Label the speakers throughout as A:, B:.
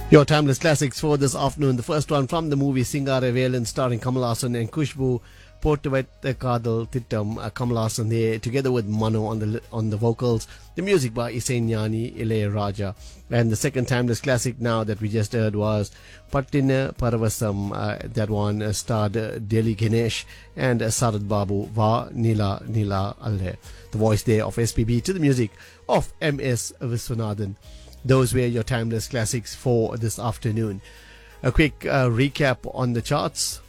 A: Your timeless classics for this afternoon. The first one from the movie Singare Velan, starring Kamal Haasan and Kushbu. Pottuvatta Kadal Tittam, Kamal Haasan there, together with Mano on the vocals. The music by Isaignani Ilayaraja. And the second timeless classic now that we just heard was Pattina Paravasam. That one starred Delhi Ganesh and Sarad Babu. Va Nila Nila Alle. The voice there of SPB to the music of MS Viswanathan. Those were your timeless classics for this afternoon. A quick recap on the charts.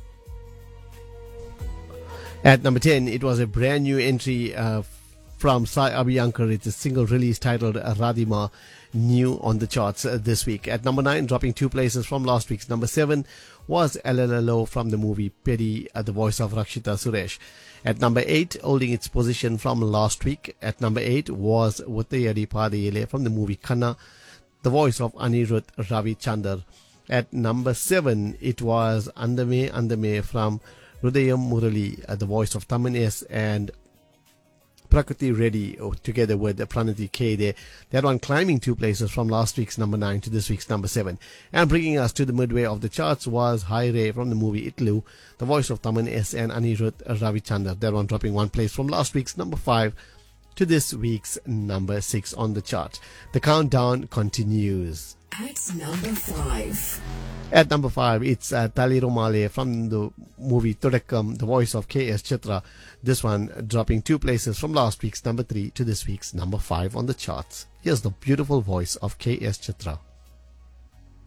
A: At number 10, it was a brand new entry from Sai Abhyankar. It's a single release titled Radhima, new on the charts this week. At number 9, dropping 2 places from last week's number 7, was LLLO from the movie Peri, the voice of Rakshita Suresh. At number 8, holding its position from last week, at number 8 was Uttayadi Padiyele from the movie Khanna, the voice of Anirudh Ravichandar. At number 7, it was Andame Andame from Rudayam Murali, the voice of Taman S, and Prakriti Reddy together with Pranati K there. That one climbing 2 places from last week's number 9 to this week's number 7. And bringing us to the midway of the charts was Hai Re from the movie Itlu, the voice of Taman S and Anirudh Ravichandar. That one dropping 1 place from last week's number 5 to this week's number 6 on the chart. The countdown continues.
B: At number 5.
A: At number 5, it's Tali Romale from the movie Todakam, the voice of K.S. Chitra. This one dropping 2 places from last week's number 3 to this week's number 5 on the charts. Here's the beautiful voice of K.S. Chitra.